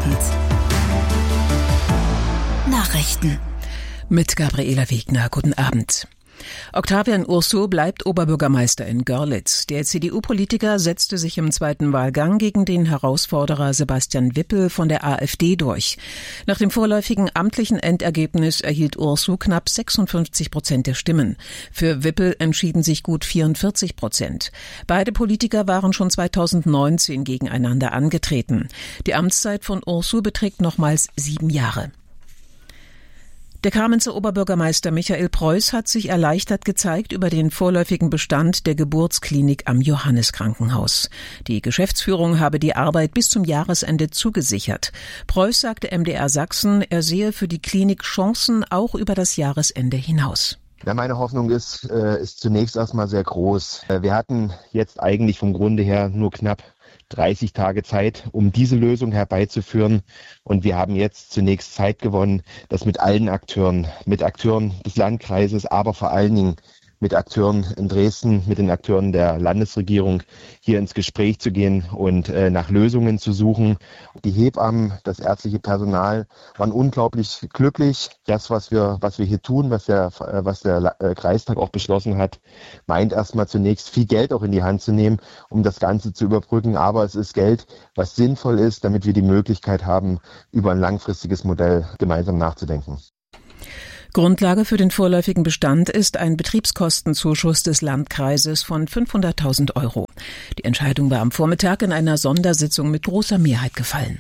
Abend. Nachrichten. Mit Gabriela Wegner. Guten Abend. Octavian Urso bleibt Oberbürgermeister in Görlitz. Der CDU-Politiker setzte sich im zweiten Wahlgang gegen den Herausforderer Sebastian Wippel von der AfD durch. Nach dem vorläufigen amtlichen Endergebnis erhielt Urso knapp 56% der Stimmen. Für Wippel entschieden sich gut 44%. Beide Politiker waren schon 2019 gegeneinander angetreten. Die Amtszeit von Urso beträgt nochmals 7 Jahre. Der Kamenzer Oberbürgermeister Michael Preuß hat sich erleichtert gezeigt über den vorläufigen Bestand der Geburtsklinik am Johanniskrankenhaus. Die Geschäftsführung habe die Arbeit bis zum Jahresende zugesichert. Preuß sagte MDR Sachsen, er sehe für die Klinik Chancen auch über das Jahresende hinaus. Ja, meine Hoffnung ist zunächst erstmal sehr groß. Wir hatten jetzt eigentlich vom Grunde her nur knapp 30 Tage Zeit, um diese Lösung herbeizuführen. Und wir haben jetzt zunächst Zeit gewonnen, das mit allen Akteuren, mit Akteuren des Landkreises, aber vor allen Dingen mit Akteuren in Dresden, mit den Akteuren der Landesregierung hier ins Gespräch zu gehen und nach Lösungen zu suchen. Die Hebammen, das ärztliche Personal waren unglaublich glücklich. Das, was wir hier tun, was der Kreistag auch beschlossen hat, meint erstmal zunächst viel Geld auch in die Hand zu nehmen, um das Ganze zu überbrücken. Aber es ist Geld, was sinnvoll ist, damit wir die Möglichkeit haben, über ein langfristiges Modell gemeinsam nachzudenken. Grundlage für den vorläufigen Bestand ist ein Betriebskostenzuschuss des Landkreises von 500.000 €. Die Entscheidung war am Vormittag in einer Sondersitzung mit großer Mehrheit gefallen.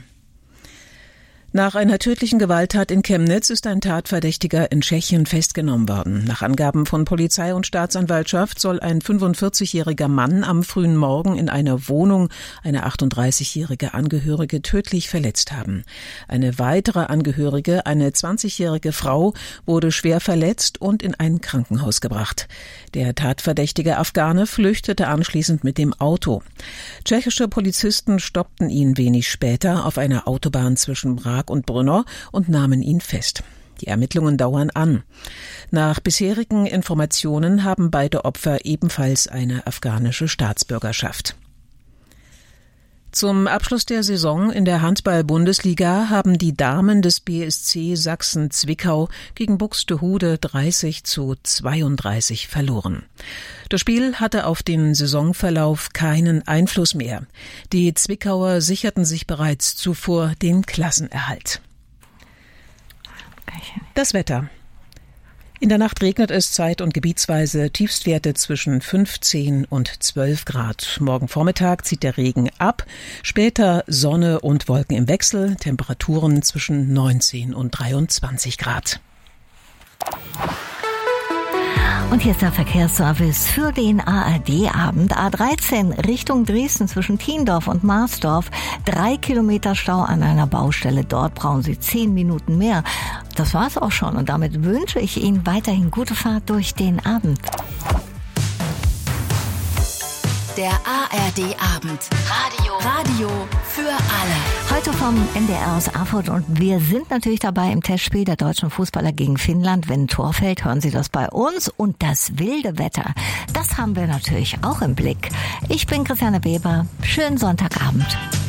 Nach einer tödlichen Gewalttat in Chemnitz ist ein Tatverdächtiger in Tschechien festgenommen worden. Nach Angaben von Polizei und Staatsanwaltschaft soll ein 45-jähriger Mann am frühen Morgen in einer Wohnung eine 38-jährige Angehörige tödlich verletzt haben. Eine weitere Angehörige, eine 20-jährige Frau, wurde schwer verletzt und in ein Krankenhaus gebracht. Der tatverdächtige Afghane flüchtete anschließend mit dem Auto. Tschechische Polizisten stoppten ihn wenig später auf einer Autobahn zwischen Prag und Brno und nahmen ihn fest. Die Ermittlungen dauern an. Nach bisherigen Informationen haben beide Opfer ebenfalls eine afghanische Staatsbürgerschaft. Zum Abschluss der Saison in der Handball-Bundesliga haben die Damen des BSC Sachsen-Zwickau gegen Buxtehude 30:32 verloren. Das Spiel hatte auf den Saisonverlauf keinen Einfluss mehr. Die Zwickauer sicherten sich bereits zuvor den Klassenerhalt. Das Wetter. In der Nacht regnet es zeit- und gebietsweise, Tiefstwerte zwischen 15 und 12 Grad. Morgen Vormittag zieht der Regen ab, später Sonne und Wolken im Wechsel, Temperaturen zwischen 19 und 23 Grad. Und hier ist der Verkehrsservice für den ARD-Abend. A13 Richtung Dresden zwischen Tiendorf und Marsdorf. 3 Kilometer Stau an einer Baustelle. Dort brauchen Sie 10 Minuten mehr. Das war's auch schon. Und damit wünsche ich Ihnen weiterhin gute Fahrt durch den Abend. Der ARD-Abend. Radio für alle. Heute vom NDR aus Erfurt und wir sind natürlich dabei im Testspiel der deutschen Fußballer gegen Finnland. Wenn ein Tor fällt, hören Sie das bei uns. Und das wilde Wetter, das haben wir natürlich auch im Blick. Ich bin Christiane Weber. Schönen Sonntagabend.